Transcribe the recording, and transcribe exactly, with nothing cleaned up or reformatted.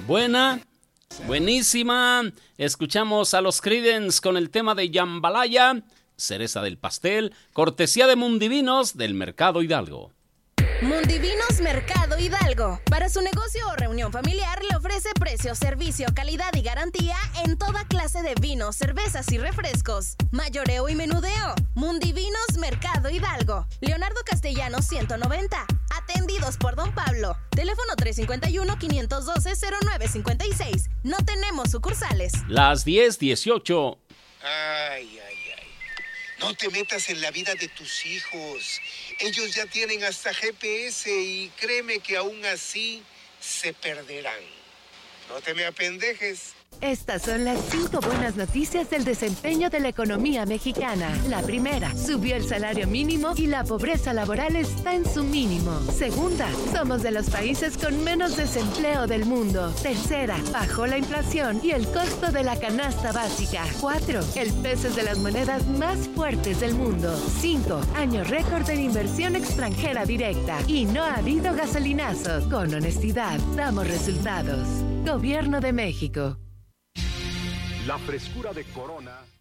Buena, buenísima. Escuchamos a los Creedence con el tema de Jambalaya, cereza del pastel, cortesía de Mundivinos del Mercado Hidalgo. Mundivinos Mercado Hidalgo. Para su negocio o reunión familiar le ofrece precio, servicio, calidad y garantía en toda clase de vinos, cervezas y refrescos. Mayoreo y menudeo. Mundivinos Mercado Hidalgo. Leonardo Castellanos ciento noventa. Atendidos por Don Pablo. Teléfono tres cinco uno, cinco uno dos, cero nueve cinco seis. No tenemos sucursales. Las diez dieciocho. Ay, ay, ay. No te metas en la vida de tus hijos. Ellos ya tienen hasta G P S y créeme que aún así se perderán. No te me apendejes. Estas son las cinco buenas noticias del desempeño de la economía mexicana. La primera, subió el salario mínimo y la pobreza laboral está en su mínimo. Segunda, somos de los países con menos desempleo del mundo. Tercera, bajó la inflación y el costo de la canasta básica. Cuatro, el peso es de las monedas más fuertes del mundo. Cinco, año récord en inversión extranjera directa. Y no ha habido gasolinazos. Con honestidad, damos resultados. Gobierno de México. La frescura de Corona